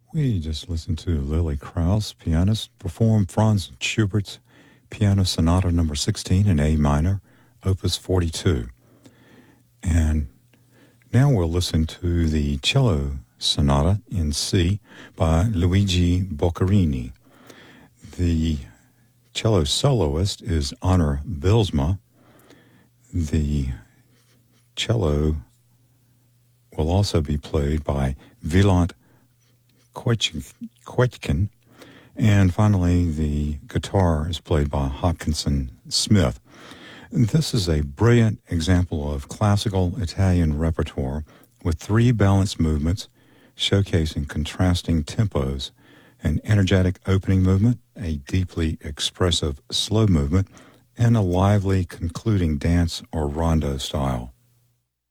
We just listened to Lily Krauss, pianist, perform Franz Schubert's Piano Sonata number 16 in A minor, opus 42. And now we'll listen to the Cello Sonata in C by Luigi Boccherini. The cello soloist is Honor Bilsma. The cello will also be played by Wieland Koitkin, and finally the guitar is played by Hopkinson Smith. This is a brilliant example of classical Italian repertoire with three balanced movements showcasing contrasting tempos, an energetic opening movement, a deeply expressive slow movement, and a lively concluding dance or rondo style.